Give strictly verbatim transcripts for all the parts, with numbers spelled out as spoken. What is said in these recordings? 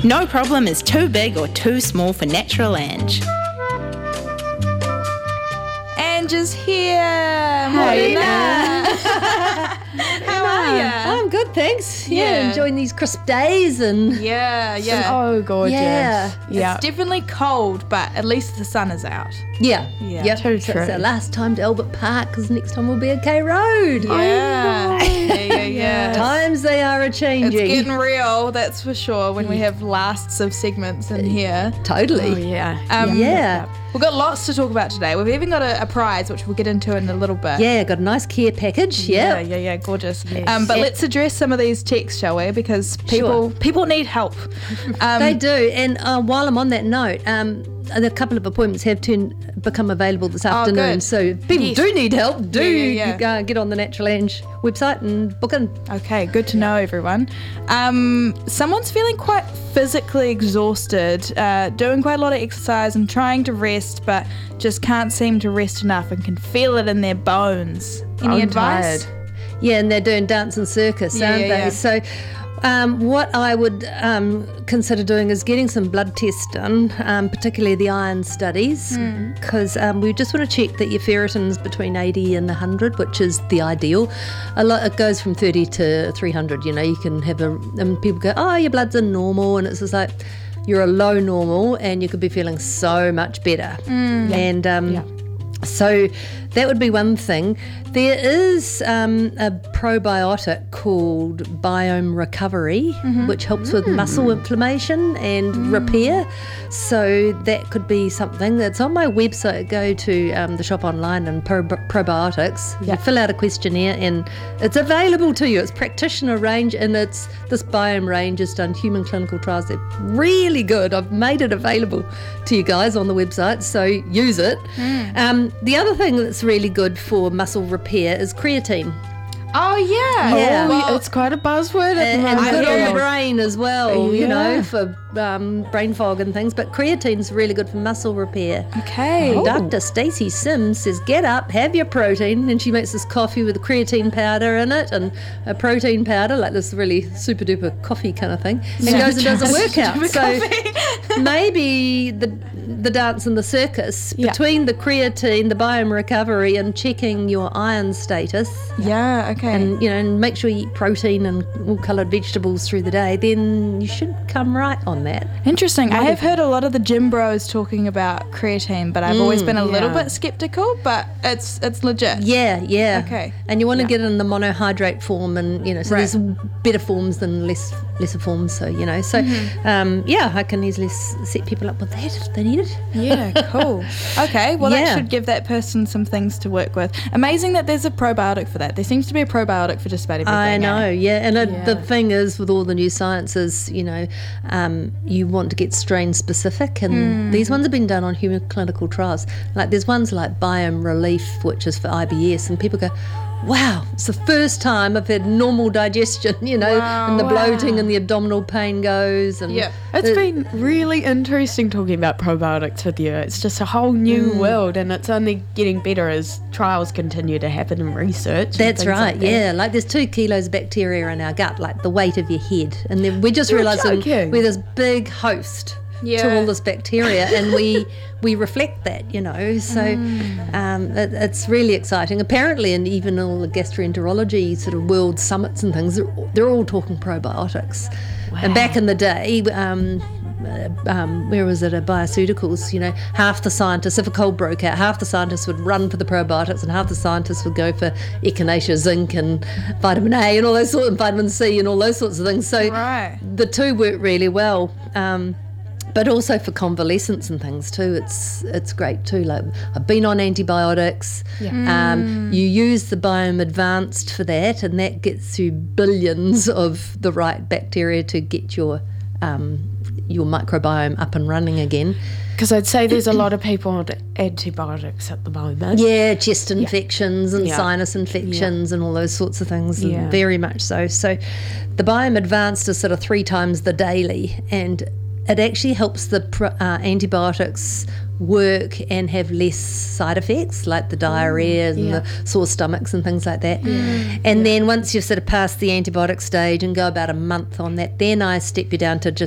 No problem is too big or too small for Natural Ange. Ange is here. Hey, Morena. How are you? I'm good, thanks. Yeah, Yeah. enjoying these crisp days and Yeah, yeah. Oh, gorgeous. Yeah. Yeah. It's definitely cold, but at least the sun is out. yeah, Yeah. yep. Too So true. it's our last time to Albert Park because next time we'll be at K Road. Yeah. Yeah, yeah, yeah. Times they are a It's changing. getting real, that's for sure, when we have lasts of segments in here. Totally. Oh, yeah. Um, Yeah. We've got lots to talk about today. We've even got a, a prize, which we'll get into in a little bit. Yeah, got a nice care package. Yeah, Yeah. yeah, yeah, gorgeous. Yes. Um, but Yeah. let's address some of these texts, shall we? Because people people need help. Um, They do. And uh, while I'm on that note, um, a couple of appointments have turned, become available this afternoon. good. So people Yes. do need help. Do Yeah, yeah, Uh, get on the Natural Ange website and book in. Okay, good to know, everyone. Um, someone's feeling quite physically exhausted, uh, doing quite a lot of exercise and trying to rest, but just can't seem to rest enough and can feel it in their bones. Any I'm advice? tired. Yeah, and they're doing dance and circus, Yeah, aren't yeah, they? yeah. So, um, what I would um, consider doing is getting some blood tests done, um, particularly the iron studies, Hmm. because um, we just want to check that your ferritin's between eighty and one hundred, which is the ideal. A lot it goes from thirty to three hundred. You know, you can have a, and people go, "Oh, your blood's in normal," and it's just like you're a low normal, and you could be feeling so much better. And um, Yeah. so that would be one thing. There is um, a probiotic called Biome Recovery, which helps with muscle inflammation and repair. So that could be something that's on my website. Go to um, the shop online and pro- probiotics. You fill out a questionnaire and it's available to you. It's practitioner range and it's this Biome range has done human clinical trials. They're really good. I've made it available to you guys on the website, so use it. Um, the other thing that's really good for muscle repair is creatine. Oh, yeah. Yeah. Well, It's quite a buzzword at the And moment. good on hear the it. brain as well, you know, Yeah. for um, brain fog and things. But creatine's really good for muscle repair. okay. And Doctor Stacey Sims says, get up, have your protein. And she makes this coffee with a creatine powder in it and a protein powder, like this really super duper coffee kind of thing. And goes and does a workout. So maybe the the dance and the circus, Yeah. between the creatine, the Biome Recovery, and checking your iron status, Yeah, okay. and you know, and make sure you eat protein and all coloured vegetables through the day, then you should come right on that. Interesting. I have heard a lot of the gym bros talking about creatine, but I've always been a little yeah. bit skeptical, but it's it's legit. Yeah, yeah. Okay. And you want to get it in the monohydrate form, and you know, so Right. there's better forms than less lesser forms. So you know, so Mm-hmm. um, yeah, I can easily s- set people up with that if they need it. Yeah, cool. Okay, well that Yeah. should give that person some things to work with. Amazing that there's a probiotic for that. There seems to be a probiotic for just about everything. I know, eh? yeah. And it, the Yeah. thing is, with all the new sciences, you know, um, you want to get strain specific, and Hmm. these ones have been done on human clinical trials. Like there's ones like Biome Relief, which is for I B S, and people go, wow, it's the first time I've had normal digestion, you know, and the bloating and the abdominal pain goes. And Yeah. It's it- been really interesting talking about probiotics with you. It's just a whole new Mm. world, and it's only getting better as trials continue to happen and research. and That's things right, like that. yeah. Like there's two kilos of bacteria in our gut, like the weight of your head. And then we're just You're realising joking. we're this big host Yeah. to all this bacteria, and we we reflect that, you know. So um, it, it's really exciting. Apparently, and even all the gastroenterology sort of world summits and things, they're, they're all talking probiotics. And back in the day, um, uh, um, where was it, at Bioceuticals, you know, half the scientists, if a cold broke out, half the scientists would run for the probiotics and half the scientists would go for echinacea, zinc and vitamin A and all those sorts, and vitamin C and all those sorts of things. So Right. the two work really well. Um, but also for convalescence and things too, it's it's great too. Like I've been on antibiotics. Um, you use the Biome Advanced for that, and that gets you billions of the right bacteria to get your um, your microbiome up and running again. Because I'd say there's a lot of people on antibiotics at the moment. Yeah, chest infections and Yeah. sinus infections and all those sorts of things, and Yeah. very much so. So the Biome Advanced is sort of three times the daily, and it actually helps the pr- uh, antibiotics work and have less side effects like the diarrhea and yeah. the sore stomachs and things like that. And then once you've sort of passed the antibiotic stage and go about a month on that, then I step you down to just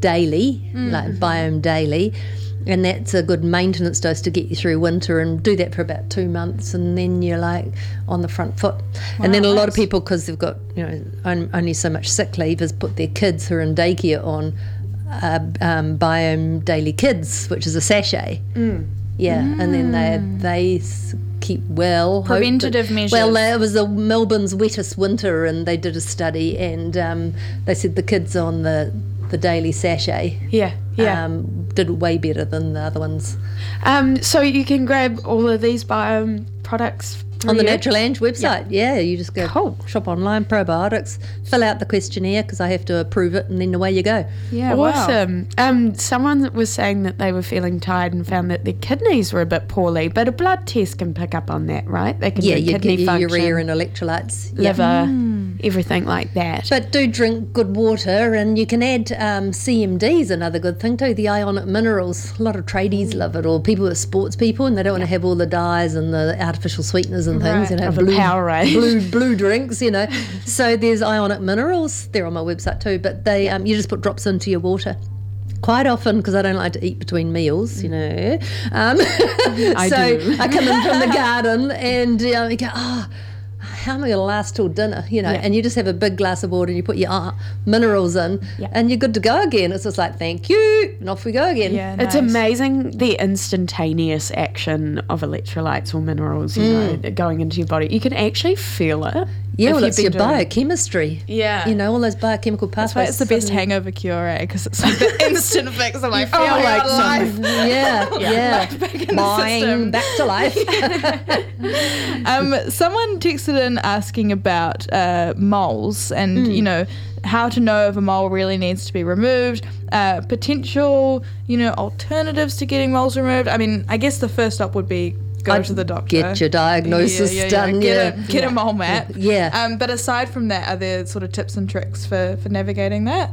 daily, like Biome Daily. And that's a good maintenance dose to get you through winter, and do that for about two months, and then you're like on the front foot. And then a lot of people, because they've got, you know, on, only so much sick leave, has put their kids who are in daycare on uh, um, Biome Daily Kids, which is a sachet. Mm. Yeah, mm. and then they they s- keep well. Preventative hope, measures. Well, it was the Melbourne's wettest winter, and they did a study, and um, they said the kids on the the daily sachet. Yeah, yeah. Um, did way better than the other ones. Um, so you can grab all of these Biome products On the you? Natural Ange website, yeah. yeah, you just go Cool. shop online, probiotics, fill out the questionnaire because I have to approve it, and then away you go. Yeah, wow. Awesome. Um, someone was saying that they were feeling tired and found that their kidneys were a bit poorly, but a blood test can pick up on that, right? They can Yeah, do you kidney get your function, urea and electrolytes. Yeah. liver, everything like that. But do drink good water, and you can add um, C M D is another good thing too, the ionic minerals. A lot of tradies love it, or people who are sports people and they don't want to have all the dyes and the artificial sweeteners and things. Right. You know, Of the Powerade. blue blue drinks, you know. So there's ionic minerals. They're on my website too, but they um, you just put drops into your water. Quite often, because I don't like to eat between meals, you know. Um, I so do. I come in from the garden and um, you go, oh, how am I going to last till dinner, you know? Yeah. And you just have a big glass of water and you put your uh, minerals in, Yeah. and you're good to go again. It's just like, thank you, and off we go again. Yeah, It's nice. amazing the instantaneous action of electrolytes or minerals, you know, going into your body. You can actually feel it. Yeah, if well, you've it's been your doing- biochemistry. Yeah. You know, all those biochemical pathways. That's why it's the best suddenly- hangover cure, eh? Because it's like the instant fix of I feel Oh, like like life. Yeah, yeah. Back in the Boing, system. back to life. Um, someone texted in asking about uh, moles and, Mm. you know, how to know if a mole really needs to be removed, uh, potential, you know, alternatives to getting moles removed. I mean, I guess the first stop would be go I'd to the doctor. Get your diagnosis Yeah, yeah, yeah. done. Get, Yeah, a, get a mole map. Yeah. Um, but aside from that, are there sort of tips and tricks for, for navigating that?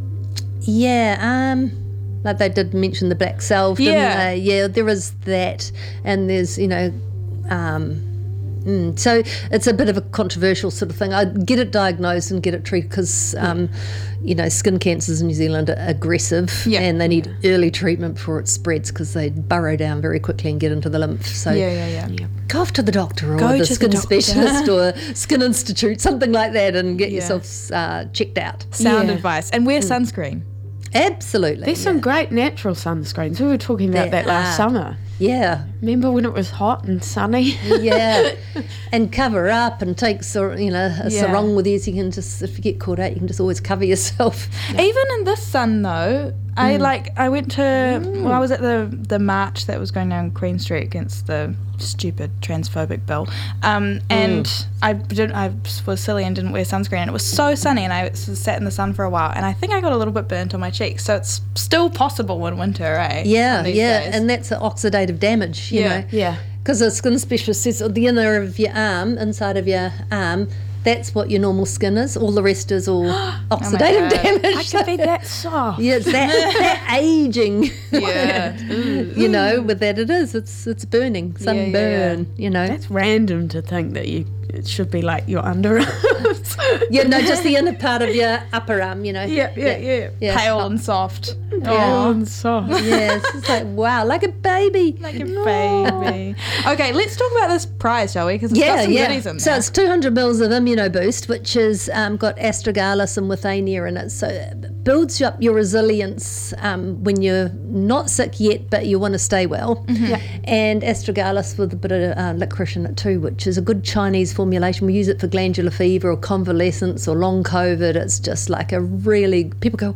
Yeah, um, like they did mention the black salve, didn't Yeah. they? Yeah, there is that, and there's, you know, um, mm, so it's a bit of a controversial sort of thing. I'd get it diagnosed and get it treated because, um, you know, skin cancers in New Zealand are aggressive, Yeah. and they need early treatment before it spreads because they burrow down very quickly and get into the lymph. So Yeah, yeah, yeah. go off to the doctor or Go the to the skin doctor. specialist or skin institute, something like that, and get Yeah. yourself uh, checked out. Sound Yeah. advice. And wear sunscreen. Absolutely. There's some great natural sunscreens. We were talking about There that last are. summer. Yeah. Remember when it was hot and sunny? Yeah, and cover up and take sor- you know a Yeah. sarong with you, so you can just, if you get caught out, you can just always cover yourself. Even in this sun though, I like I went to well I was at the the march that was going down Queen Street against the stupid transphobic bill, um, and I didn't I was silly and didn't wear sunscreen, and it was so sunny, and I s- sat in the sun for a while, and I think I got a little bit burnt on my cheeks, so it's still possible in winter, right? Yeah, On these yeah, days. and that's oxidative damage, you Yeah. know. Yeah. Because a skin specialist says the inner of your arm, inside of your arm, that's what your normal skin is. All the rest is all oxidative God. damage. I could be that soft. Yeah, it's that, that aging. yeah. You know, with that it is. It's it's burning, Yeah, yeah, sunburn. yeah. You know. That's random to think that you it should be like your underarms. Yeah, no, just the inner part of your upper arm. You know. yeah, yeah, yeah, Yeah. Pale and soft. Oh, and soft. Yeah, it's just like wow, like a baby. Like a baby. Okay, let's talk about this prize, shall we? Because it's Yeah, got some yeah. goodies in So there. it's two hundred mils of ImmunoBoost, which has um, got astragalus and withania in it. So it builds up your resilience um, when you're not sick yet, but you want to stay well. Mm-hmm. And astragalus with a bit of uh, licorice in it too, which is a good Chinese formulation. We use it for glandular fever or convalescence or long COVID. It's just like a really, people go,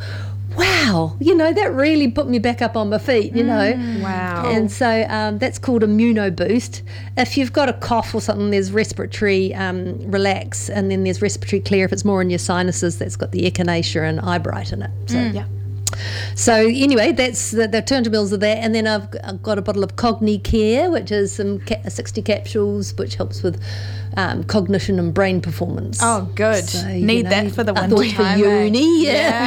wow, you know, that really put me back up on my feet, you know. Wow. And so um, that's called ImmunoBoost. If you've got a cough or something, there's respiratory um, relax, and then there's respiratory clear. If it's more in your sinuses, that's got the echinacea and eyebright in it. So, Yeah. so anyway, that's the, the two hundred mils of that. And then I've, g- I've got a bottle of CogniCare, which is some ca- sixty capsules, which helps with um, cognition and brain performance. Oh, good. So, you Need know, that for the I winter thought for time. eh? uni,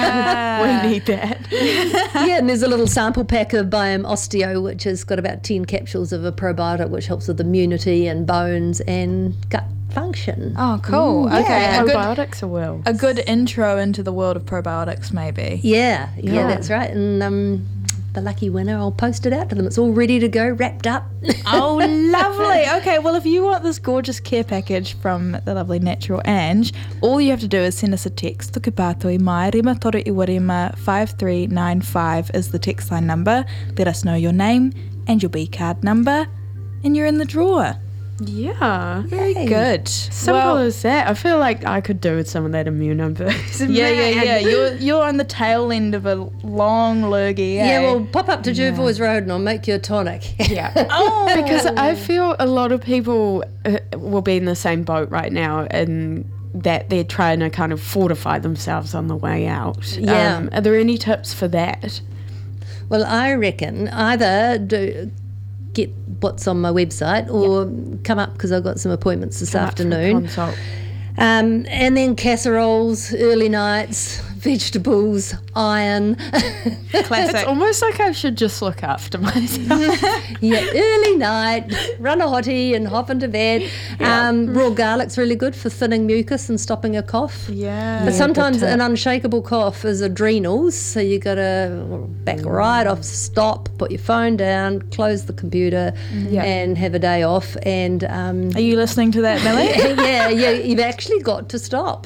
yeah. We need that. Yeah, and there's a little sample pack of Biome Osteo, which has got about ten capsules of a probiotic, which helps with immunity and bones and gut function. Oh, cool. Ooh, okay, yeah. a good, Probiotics are well. a good intro into the world of probiotics, maybe. Yeah, yeah, Yeah. that's right. And um, the lucky winner, I'll post it out to them. It's all ready to go, wrapped up. Oh, lovely. Okay, well, if you want this gorgeous care package from the lovely Natural Ange, all you have to do is send us a text. Tuku pātoi mai, rima toru iwa rima five three nine five is the text line number. Let us know your name and your B card number, and you're in the drawer. Yeah. Very Yay. good. Simple Well, as that. I feel like I could do with some of that immunoboost. yeah, yeah, Man. yeah. You're you're on the tail end of a long lurgy. Yeah, eh? well, pop up to Jervois Road and I'll make you a tonic. Yeah. oh, Because I feel a lot of people uh, will be in the same boat right now, and that they're trying to kind of fortify themselves on the way out. Yeah. Um, are there any tips for that? Well, I reckon either do get what's on my website or come up because I've got some appointments this Come up for a afternoon. consult. Um, and then casseroles, early nights, vegetables, iron. classic. It's almost like I should just look after myself. Yeah, early night, run a hottie and hop into bed. Um, raw garlic's really good for thinning mucus and stopping a cough. Yeah. But Yeah, sometimes good tip. an unshakable cough is adrenals, so you got to back right off, stop, put your phone down, close the computer, Yeah. and have a day off. And um, Are you listening to that, Millie? yeah, yeah, you've actually got to stop.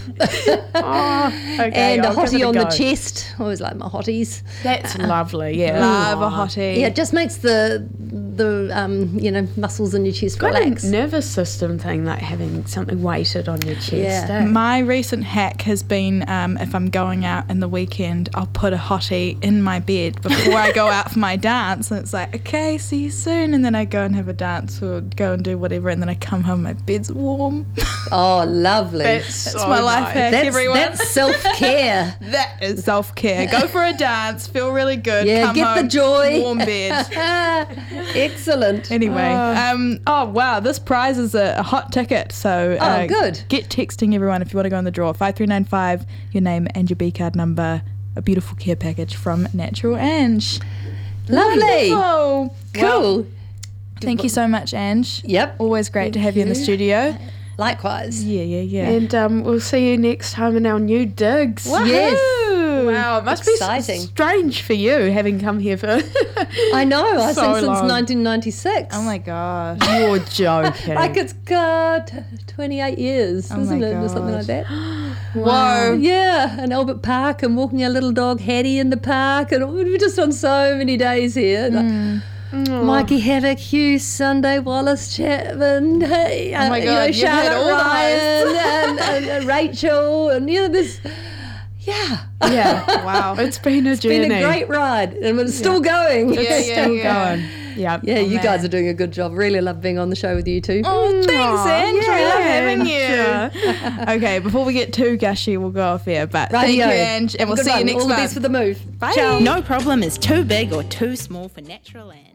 Oh, okay. and a I'll give hottie it a on the go. chest. I always like my hotties. That's lovely. Yeah. Love a Aw. hottie. Yeah, it just makes the the um, you know muscles in your chest Kind relax. of nervous system thing, like having something weighted on your chest. Yeah. eh? My recent hack has been um, if I'm going out in the weekend, I'll put a hottie in my bed before I go out for my dance. And it's like, okay, see you soon. And then I go and have a dance or go and do whatever. And then I come home, my bed's warm. Oh, lovely. That's, That's so my life nice. hack, That's, everyone. that's self-care. That is self-care. Go for a dance, feel really good. Yeah, come get home, the joy. warm bed. Excellent. Anyway, Oh. um, oh wow, this prize is a, a hot ticket. So Oh, uh, good. Get texting everyone if you want to go in the draw. Five three nine five, your name and your B card number. A beautiful care package from Natural Ange. Lovely. Wonderful. Cool. Well, thank you so much, Ange. Yep. Always great Thank to have you in the you. studio. Likewise. Yeah, yeah, yeah. And um, we'll see you next time in our new digs. Yes. Woohoo! Wow, it must Exciting. be s- strange for you having come here for. I know. I've So been since long. nineteen ninety-six. Oh my gosh. You're joking. Like it's got twenty-eight years, Oh isn't my it? Or something gosh. like that. Whoa. Yeah, and Albert Park and walking our little dog Hattie in the park. And we've just done so many days here. Like, Mm. Mikey Havoc, Hugh Sunday, Wallace Chapman, hey, uh, Oh my you God, know, you've had Charlotte all the Ryan hosts. and, and, and Rachel, and you know this. Yeah, Yeah. Wow. It's been a it's journey. been a great ride, and it's still going. Yeah, It's yeah, still yeah. going. Yeah. Yeah, you man. guys are doing a good job. Really love being on the show with you too. Oh, thanks, Aw, Ange. We love having you. yeah. Okay, before we get too gushy, we'll go off here. But thank you, Rightio. Ange, and Have a we'll good see you one. next All the month. best for the move. Bye. Ciao. No problem is too big or too small for Natural Land.